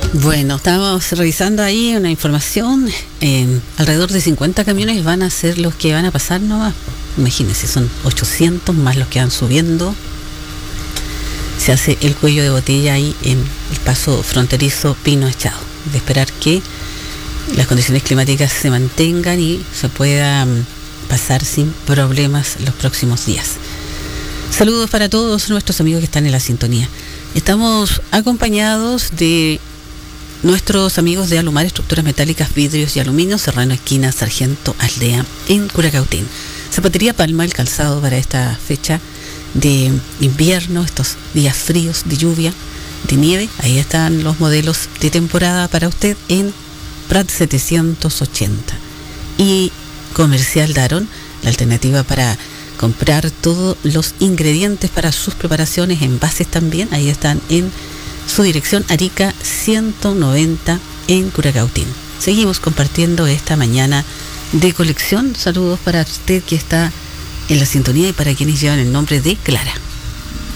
Bueno, estamos revisando ahí una información. Alrededor de 50 camiones van a ser los que van a pasar nomás. Imagínense, son 800 más los que van subiendo. Se hace el cuello de botella ahí en el paso fronterizo Pino Echado. De esperar que las condiciones climáticas se mantengan y se pueda pasar sin problemas los próximos días. Saludos para todos nuestros amigos que están en la sintonía. Estamos acompañados de nuestros amigos de Alumar Estructuras Metálicas, Vidrios y Aluminio, Serrano Esquina, Sargento Aldea, en Curacautín. Zapatería Palma, el calzado para esta fecha de invierno, estos días fríos, de lluvia, de nieve. Ahí están los modelos de temporada para usted en Prat 780. Y Comercial Darón, la alternativa para comprar todos los ingredientes para sus preparaciones, envases también. Ahí están en su dirección, Arica 190 en Curacautín. Seguimos compartiendo esta mañana de colección. Saludos para usted que está en la sintonía y para quienes llevan el nombre de Clara.